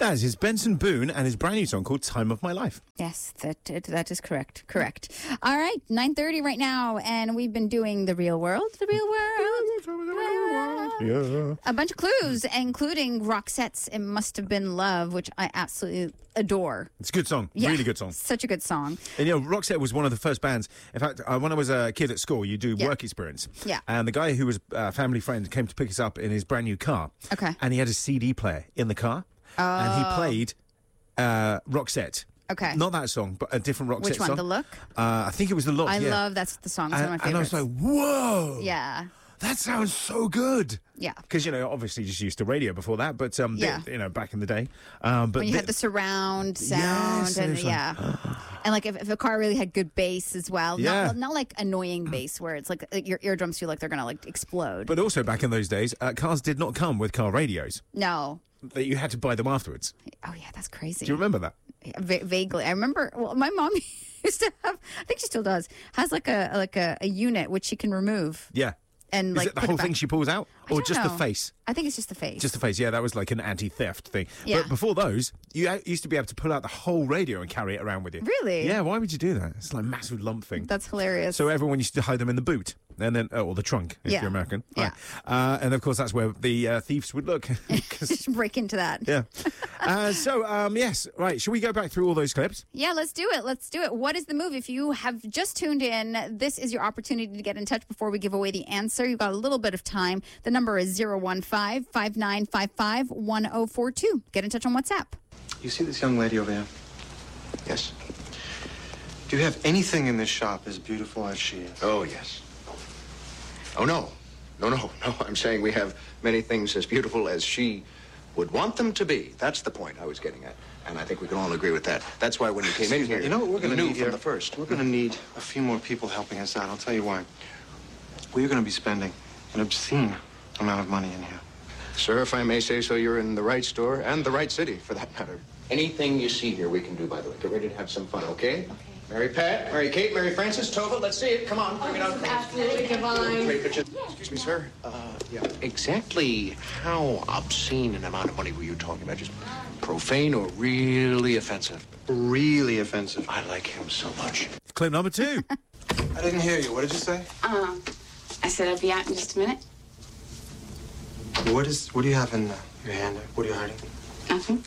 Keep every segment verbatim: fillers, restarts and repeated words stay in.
That is Benson Boone and his brand new song called Time of My Life. Yes, that that is correct. Correct. All right, nine thirty right now, and we've been doing The Real World. The Real World. Yeah. A bunch of clues, including Roxette's It Must Have Been Love, which I absolutely adore. It's a good song. Yeah, really good song. Such a good song. And, you know, Roxette was one of the first bands. In fact, uh, when I was a kid at school, you do Yeah. work experience. Yeah. And the guy who was a family friend came to pick us up in his brand new car. Okay. And he had a C D player in the car. Oh. And he played uh, Roxette. Okay. Not that song, but a different Roxette Which one? song. The Look? Uh, I think it was The Look, I yeah. love that's the song. It's and, one of my and I favorites. was like, whoa. yeah. That sounds so good. Yeah. Because, you know, obviously just used to radio before that, but, um, Yeah. the- you know, back in the day. Um, but When you the- had the surround sound Yes, and it was like- yeah, and like if, if a car really had good bass as well, Yeah. not, not like annoying bass where it's like, like your eardrums feel like they're gonna like explode. But also back in those days, uh, cars did not come with car radios. no, That you had to buy them afterwards. oh yeah, that's crazy. Do you remember that? Va- vaguely, I remember. Well, my mom used to have. I think she still does. Has like a like a, a unit which she can remove Yeah. and Is like it the put whole back. thing she pulls out? I Or don't just the know. face? I think it's just the face. Just the face, yeah, that was like an anti-theft thing. Yeah. But before those, you a- used to be able to pull out the whole radio and carry it around with you. Really? Yeah, why would you do that? It's like a massive lump thing. That's hilarious. So everyone used to hide them in the boot, and then oh, or the trunk if Yeah. you're American. Yeah. Right. Uh, and of course, that's where the uh, thieves would look. 'Cause- just break into that. yeah. Uh, so um, yes, right. Shall we go back through all those clips? Yeah, let's do it. Let's do it. What is the move? If you have just tuned in, this is your opportunity to get in touch before we give away the answer. You've got a little bit of time. The number is zero one five, five nine five five, one zero four two. Get in touch on WhatsApp. You see this young lady over there? Yes. Do you have anything in this shop as beautiful as she is? Oh, yes. Oh, no. No, no, no. I'm saying we have many things as beautiful as she would want them to be. That's the point I was getting at. And I think we can all agree with that. That's why when you came in Excuse me, here, you know what we're you going to knew need from here? the first. We're going to need a few more people helping us out. I'll tell you why. We're going to be spending an obscene amount of money in here. Sir, if I may say so, you're in the right store and the right city, for that matter. Anything you see here, we can do, by the way. Get ready to have some fun, okay? Okay. Mary Pat, Mary Kate, Mary Frances, Tova, let's see it. Come on, bring it out. Absolutely divine. Great picture. Excuse me, sir. Uh, yeah. Exactly how obscene an amount of money were you talking about? Just profane or really offensive? Really offensive. I like him so much. Clip number two. I didn't hear you. What did you say? Uh, I said I'd be out in just a minute. What is? What do you have in uh, your hand? there? What are you hiding? Nothing.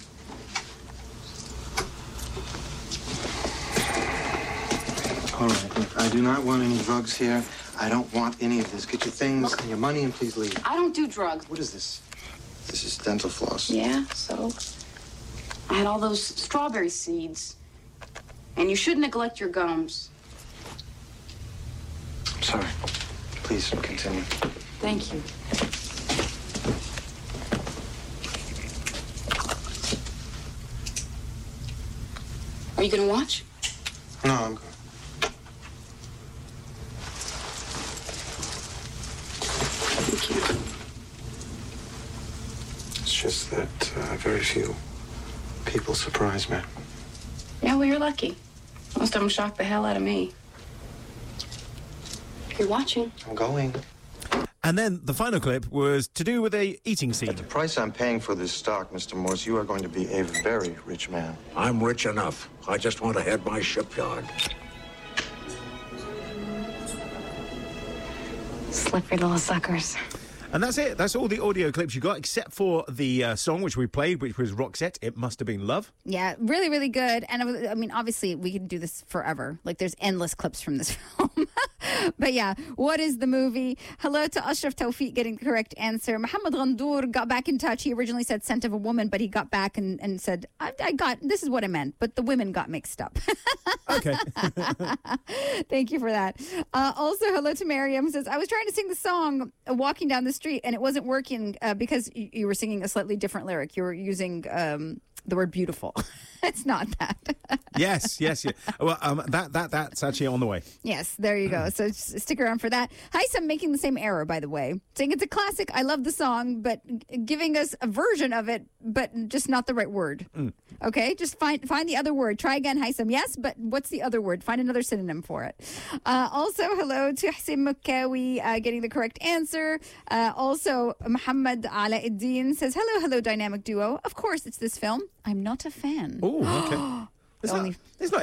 All right, look, I do not want any drugs here. I don't want any of this. Get your things and your money and please leave. I don't do drugs. What is this? This is dental floss. Yeah, so I had all those strawberry seeds. And you should neglect your gums. I'm sorry. Please continue. Thank you. Are you gonna watch? No, I'm good. Thank you. It's just that uh, very few people surprise me. Yeah, well, you're lucky. Most of them shocked the hell out of me. You're watching. I'm going. And then the final clip was to do with a eating scene. At the price I'm paying for this stock, Mister Morse, you are going to be a very rich man. I'm rich enough. I just want to head my shipyard. Slippery little suckers. And that's it. That's all the audio clips you got, except for the uh, song which we played, which was Roxette, It Must Have Been Love. Yeah, really, really good. And I was- I mean, obviously, we could do this forever. Like, there's endless clips from this film. But yeah, what is the movie? Hello to Ashraf Tawfiq getting the correct answer. Mohammed Ghandour got back in touch. He originally said Scent of a Woman, but he got back and, and said, I, I got, this is what I meant, but the women got mixed up. Okay. Thank you for that. Uh, also, hello to Miriam, who says, I was trying to sing the song uh, Walking Down the Street, and it wasn't working uh, because you, you were singing a slightly different lyric. You were using um, the word beautiful. It's not that. Yes, yes, yeah. Well, um, that that that's actually on the way. Yes, there you go. So just stick around for that. Hisam making the same error, by the way. Saying it's a classic. I love the song, but g- giving us a version of it, but just not the right word. Okay, just find find the other word. Try again, Hisam. Yes, but what's the other word? Find another synonym for it. Uh, also, hello to Hasim Mukawi uh, getting the correct answer. Uh, also, Muhammad Alauddin says, hello, hello, dynamic duo. Of course, it's this film. I'm not a fan. Oh, okay. Is that- Only